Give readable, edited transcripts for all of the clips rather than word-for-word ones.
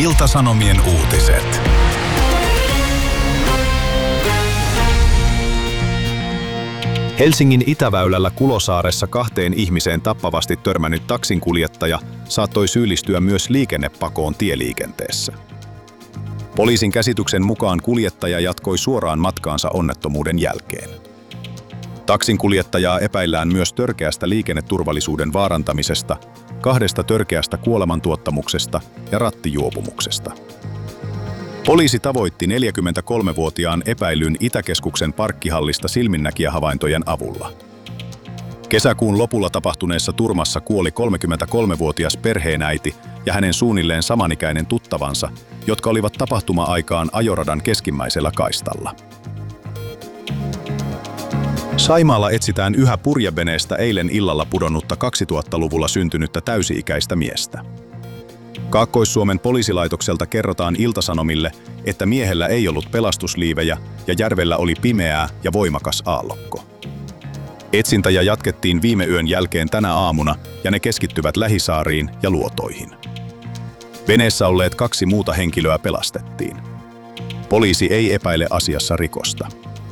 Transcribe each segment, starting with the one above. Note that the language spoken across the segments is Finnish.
Ilta-Sanomien uutiset. Helsingin Itäväylällä Kulosaaressa 2 ihmiseen tappavasti törmännyt taksinkuljettaja saattoi syyllistyä myös liikennepakoon tieliikenteessä. Poliisin käsityksen mukaan kuljettaja jatkoi suoraan matkaansa onnettomuuden jälkeen. Taksinkuljettajaa epäillään myös törkeästä liikenneturvallisuuden vaarantamisesta, 2 törkeästä kuolemantuottamuksesta ja rattijuopumuksesta. Poliisi tavoitti 43-vuotiaan epäillyn Itäkeskuksen parkkihallista silminnäkijähavaintojen avulla. Kesäkuun lopulla tapahtuneessa turmassa kuoli 33-vuotias perheenäiti ja hänen suunnilleen samanikäinen tuttavansa, jotka olivat tapahtuma-aikaan ajoradan keskimmäisellä kaistalla. Saimaalla etsitään yhä purjeveneestä eilen illalla pudonnutta 2000-luvulla syntynyttä täysi-ikäistä miestä. Kaakkois-Suomen poliisilaitokselta kerrotaan Ilta-Sanomille, että miehellä ei ollut pelastusliivejä ja järvellä oli pimeää ja voimakas aallokko. Etsintäjä jatkettiin viime yön jälkeen tänä aamuna ja ne keskittyvät lähisaariin ja luotoihin. Veneessä olleet 2 muuta henkilöä pelastettiin. Poliisi ei epäile asiassa rikosta.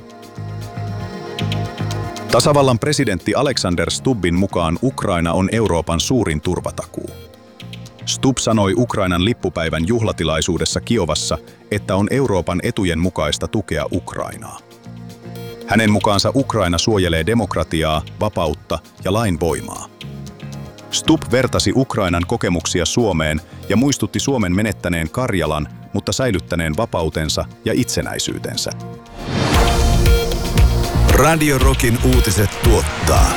Tasavallan presidentti Alexander Stubbin mukaan Ukraina on Euroopan suurin turvatakuu. Stubb sanoi Ukrainan lippupäivän juhlatilaisuudessa Kiovassa, että on Euroopan etujen mukaista tukea Ukrainaa. Hänen mukaansa Ukraina suojelee demokratiaa, vapautta ja lain voimaa. Stubb vertasi Ukrainan kokemuksia Suomeen ja muistutti Suomen menettäneen Karjalan, mutta säilyttäneen vapautensa ja itsenäisyytensä. Radio Rockin uutiset tuottaa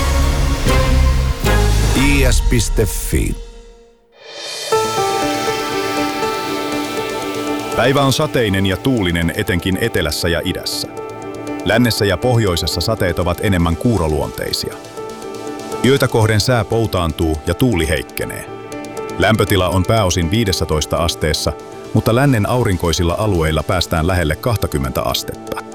is.fi. Päivä on sateinen ja tuulinen etenkin etelässä ja idässä. Lännessä ja pohjoisessa sateet ovat enemmän kuuroluonteisia. Yötä kohden sää poutaantuu ja tuuli heikkenee. Lämpötila on pääosin 15 asteessa, mutta lännen aurinkoisilla alueilla päästään lähelle 20 astetta.